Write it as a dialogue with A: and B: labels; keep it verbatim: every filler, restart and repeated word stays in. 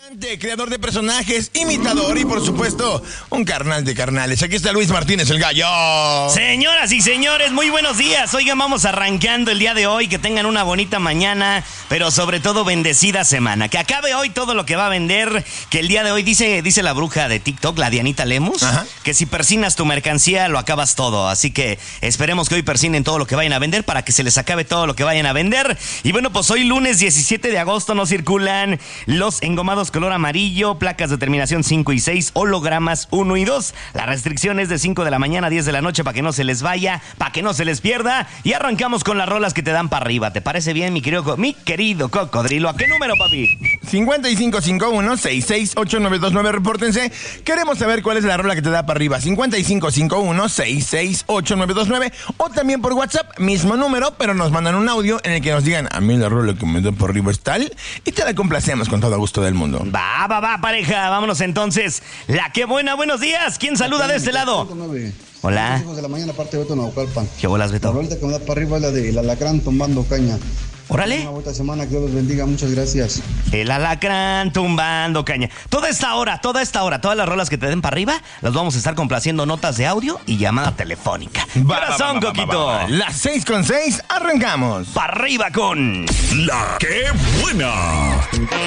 A: Creador de personajes, imitador y por supuesto un carnal de carnales. Aquí está Luis Martínez, el gallo.
B: Señoras y señores, muy buenos días. Oigan, vamos arrancando el día de hoy. Que tengan una bonita mañana, pero sobre todo bendecida semana. Que acabe hoy todo lo que va a vender. Que el día de hoy dice, dice la bruja de TikTok, la Dianita Lemus, Ajá. que si persinas tu mercancía lo acabas todo. Así que esperemos que hoy persinen todo lo que vayan a vender para que se les acabe todo lo que vayan a vender. Y bueno, pues hoy lunes diecisiete de agosto no circulan los engomados color amarillo, placas de terminación cinco y seis, hologramas uno y dos. La restricción es de cinco de la mañana a diez de la noche para que no se les vaya, para que no se les pierda. Y arrancamos con las rolas que te dan para arriba. ¿Te parece bien, mi querido, mi querido cocodrilo? ¿A qué número, papi?
A: cincuenta y cinco cincuenta y uno, sesenta y seis, ochenta y nueve veintinueve, repórtense. Queremos saber cuál es la rola que te da para arriba. cincuenta y cinco cincuenta y uno, sesenta y seis, ochenta y nueve veintinueve. O también por WhatsApp, mismo número, pero nos mandan un audio en el que nos digan: a mí la rola que me da para arriba es tal, y te la complacemos con todo gusto del mundo.
B: Va, va, va, pareja. Vámonos entonces. La que buena, buenos días. ¿Quién saluda de este lado? Hola.
C: Hijos de la mañana, parte de Beto Naucalpan.
B: ¿Qué bolas, Beto?
C: La rolita que me da para arriba es la de El Alacrán tumbando caña.
B: Órale.
C: Una buena semana, que Dios los bendiga, muchas gracias.
B: El Alacrán tumbando caña. Toda esta hora, toda esta hora, todas las rolas que te den para arriba, las vamos a estar complaciendo, notas de audio y llamada telefónica. Corazón, Coquito.
A: Va, va, va. Las seis con seis, arrancamos.
B: Para arriba con
D: La que buena.